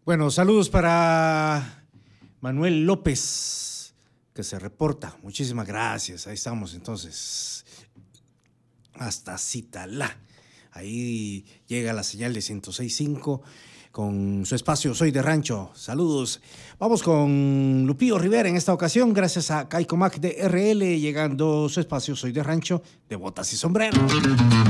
Bueno, saludos para Manuel López, que se reporta. Muchísimas gracias. Ahí estamos entonces. Hasta Citalá. Ahí llega la señal de 106.5 con su espacio Soy de Rancho. Saludos. Vamos con Lupillo Rivera en esta ocasión, gracias a Caicomac de RL, llegando su espacio Soy de Rancho de botas y sombrero.